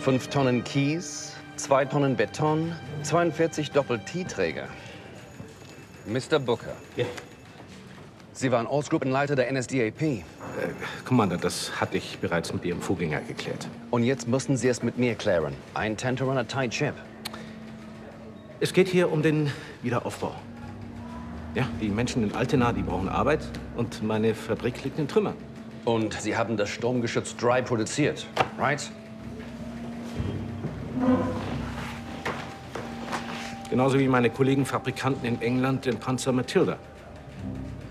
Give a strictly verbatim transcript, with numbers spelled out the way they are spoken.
Fünf Tonnen Kies, zwei Tonnen Beton, zweiundvierzig Doppel-T-Träger. Mister Booker. Ja. Sie waren Ortsgruppenleiter der N S D A P. Äh, Kommandant, das hatte ich bereits mit Ihrem Vorgänger geklärt. Und jetzt müssen Sie es mit mir klären. Ein Tenterunner Tight Chip. Es geht hier um den Wiederaufbau. Ja, die Menschen in Altena, die brauchen Arbeit und meine Fabrik liegt in Trümmern. Und Sie haben das Sturmgeschütz Dry produziert, right? Genauso wie meine Kollegen Fabrikanten in England den Panzer Matilda.